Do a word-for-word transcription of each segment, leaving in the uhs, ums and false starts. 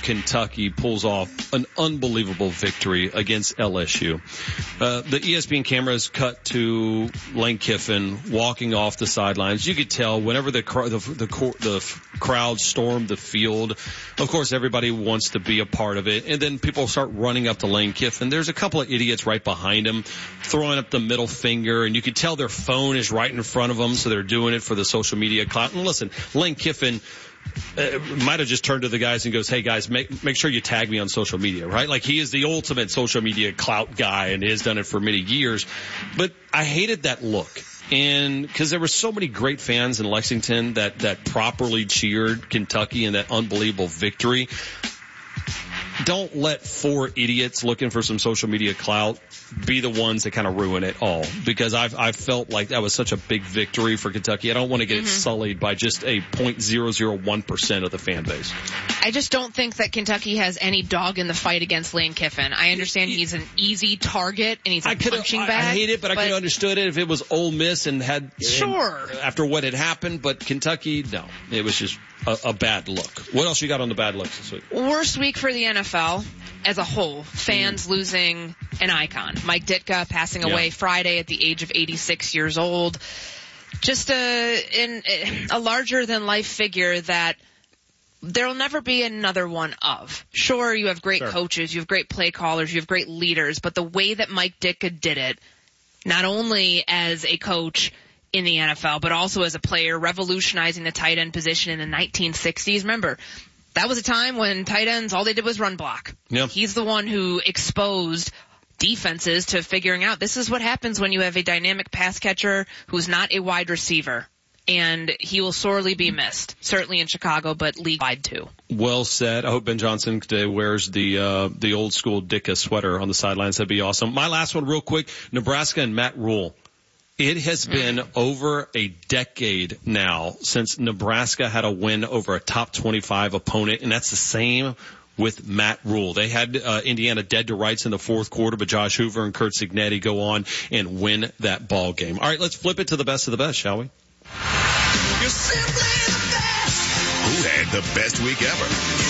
Kentucky pulls off an unbelievable victory against L S U. Uh, the E S P N cameras cut to Lane Kiffin walking off the sidelines. You could tell whenever the, the, the, the crowd stormed the field, of course, everybody wants to be a part of it. And then people start running up to Lane Kiffin. There's a couple of idiots right behind him throwing up the middle finger, and you could tell their phone is right in front of them, so they're doing it for the social media clout. And listen, Lane Kiffin uh, might have just turned to the guys and goes, hey, guys, make make sure you tag me on social media, right? Like, he is the ultimate social media clout guy and has done it for many years. But I hated that look. And because there were so many great fans in Lexington that, that properly cheered Kentucky in that unbelievable victory. Don't let four idiots looking for some social media clout be the ones that kind of ruin it all, because I've I've felt like that was such a big victory for Kentucky. I don't want to get mm-hmm. it sullied by just a zero point zero zero one percent of the fan base. I just don't think that Kentucky has any dog in the fight against Lane Kiffin. I understand he's an easy target and he's a punching bag. I hate it, but, but I could have understood it if it was Ole Miss and had sure and after what had happened. But Kentucky, no, it was just a, a bad look. What else you got on the bad looks this week? Worst week for the N F L as a whole. Fans mm. losing an icon. Mike Ditka passing away yeah. Friday at the age of eighty-six years old. Just a, in, a larger than life figure that there'll never be another one of. Sure, you have great sure. coaches, you have great play callers, you have great leaders, but the way that Mike Ditka did it, not only as a coach in the N F L, but also as a player, revolutionizing the tight end position in the nineteen sixties. Remember, that was a time when tight ends, all they did was run block. Yep. He's the one who exposed defenses to figuring out this is what happens when you have a dynamic pass catcher who's not a wide receiver. And he will sorely be missed, certainly in Chicago, but league-wide too. Well said. I hope Ben Johnson today wears the uh, the old school Ditka sweater on the sidelines. That'd be awesome. My last one real quick, Nebraska and Matt Rule. It has been over a decade now since Nebraska had a win over a top twenty-five opponent, and that's the same with Matt Rule. They had uh, Indiana dead to rights in the fourth quarter, but Josh Hoover and Kurt Cignetti go on and win that ball game. All right, let's flip it to the best of the best, shall we? You're simply the best. Who had the best week ever?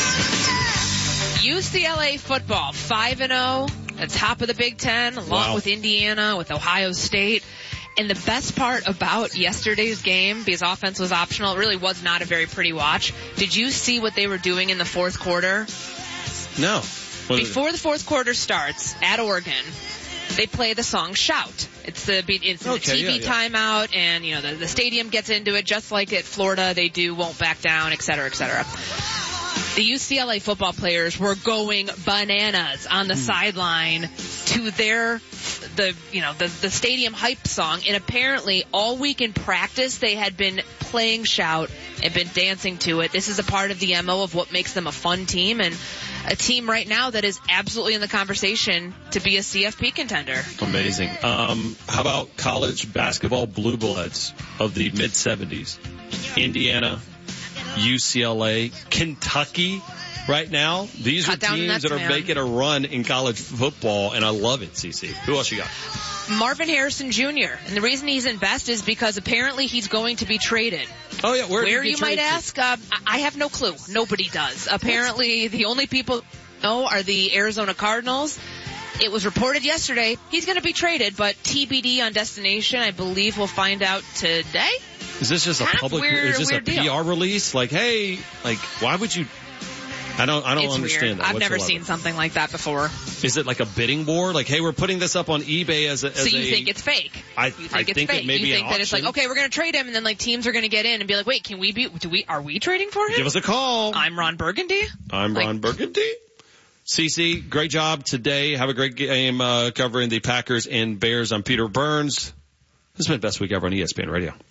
U C L A football, five and oh, at top of the Big Ten, along wow. with Indiana, with Ohio State. And the best part about yesterday's game, because offense was optional, it really was not a very pretty watch. Did you see what they were doing in the fourth quarter? No. Before the fourth quarter starts at Oregon, they play the song Shout. It's the it's the okay, T V yeah, yeah. timeout, and you know the, the stadium gets into it just like at Florida. They do won't back down, et cetera, et cetera. The U C L A football players were going bananas on the mm. sideline to their the you know the the stadium hype song, and apparently all week in practice they had been playing Shout and been dancing to it. This is a part of the M O of what makes them a fun team, and a team right now that is absolutely in the conversation to be a C F P contender. Amazing. Um, how about college basketball blue bloods of the mid seventies? Indiana, U C L A, Kentucky. Right now, these Cut are teams that are man. making a run in college football, and I love it, Cece. Who else you got? Marvin Harrison Junior And the reason he's in best is because apparently he's going to be traded. Oh, yeah. Where, Where you might to? ask? Uh, I have no clue. Nobody does. Apparently, the only people who know are the Arizona Cardinals. It was reported yesterday he's going to be traded, but T B D on destination, I believe we'll find out today. Is this just a kind public, weird, is this a deal. P R release? Like, hey, like, why would you... I don't, I don't it's understand weird. that I've whatsoever. never seen something like that before. Is it like a bidding war? Like, hey, we're putting this up on eBay as a, as So you a, think it's fake? I, you think I it's think fake. it may you be think an that it's like, okay, we're going to trade him, and then like teams are going to get in and be like, wait, can we be, do we, are we trading for him? Give us a call. I'm Ron Burgundy. I'm like, Ron Burgundy. Cece, great job today. Have a great game uh, covering the Packers and Bears. I'm Peter Burns. This has been Best Week Ever on E S P N Radio.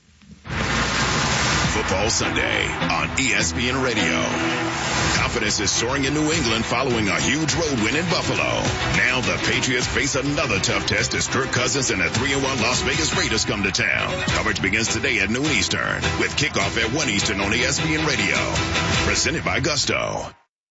Football Sunday on E S P N Radio. Confidence is soaring in New England following a huge road win in Buffalo. Now the Patriots face another tough test as Kirk Cousins and the three and one Las Vegas Raiders come to town. Coverage begins today at noon Eastern with kickoff at one Eastern on E S P N Radio. Presented by Gusto.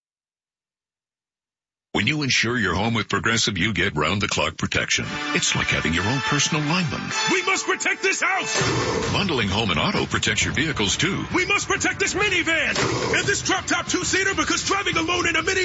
When you insure your home with Progressive, you get round-the-clock protection. It's like having your own personal lineman. We must protect this house! Bundling home and auto protects your vehicles, too. We must protect this minivan! And this drop-top two-seater, because driving alone in a minivan